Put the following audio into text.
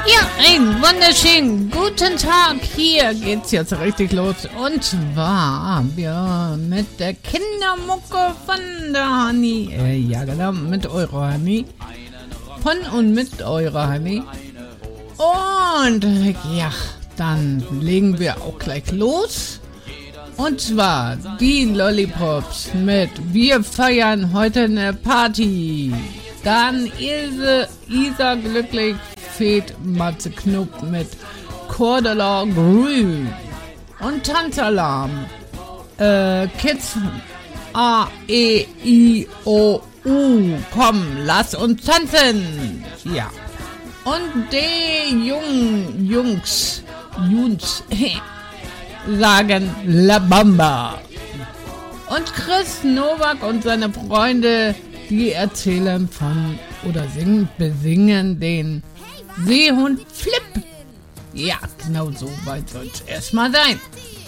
Ja, einen wunderschönen guten Tag. Hier geht's jetzt richtig los. Und zwar mit der Kindermucke von der Hanni. Ja genau, mit eurer Hanni. Von und mit eurer Hanni. Und ja, dann legen wir auch gleich los. Und zwar die Lollipops mit Wir feiern heute eine Party. Dann Isa glücklich, Fed Matze Knupp mit Cordula Grün. Und Tanzalarm. Kids A, E, I, O, U. Komm, lass uns tanzen. Ja. Und die Jungs sagen La Bamba. Und Chris Nowak und seine Freunde, die erzählen von oder besingen den Seehund Flip. Ja, genau so weit soll es erstmal sein.